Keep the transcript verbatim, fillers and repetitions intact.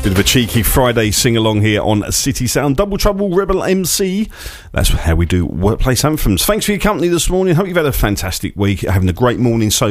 Bit of a cheeky Friday sing-along here on City Sound. Double Trouble, Rebel M C. That's how we do workplace anthems. Thanks for your company this morning. Hope you've had a fantastic week. Having a great morning so